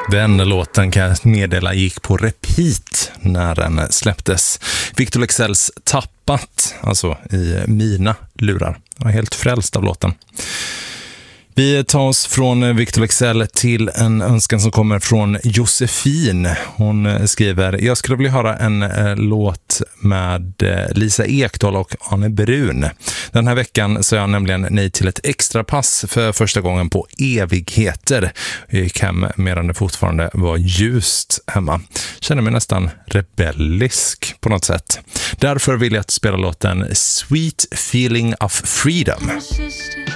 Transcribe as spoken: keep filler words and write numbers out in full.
Den låten kan jag meddela gick på repeat när den släpptes. Victor Leksells Tappat, alltså i mina lurar. Jag var helt frälst av låten. Vi tar oss från Victor Leksell till en önskan som kommer från Josefin. Hon skriver: jag skulle vilja höra en eh, låt med eh, Lisa Ekdahl och Anne Brun. Den här veckan så är jag nämligen nej till ett extra pass för första gången på evigheter. Jag gick hem medan det fortfarande var ljust hemma. Känner mig nästan rebellisk på något sätt. Därför vill jag spela låten Sweet Feeling of Freedom.